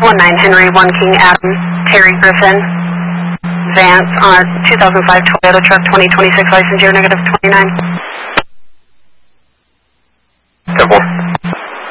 19 Henry, 1 King Adam, Terry Griffin, Vance on a 2005 Toyota truck, 2026 license year, -29. 10-4.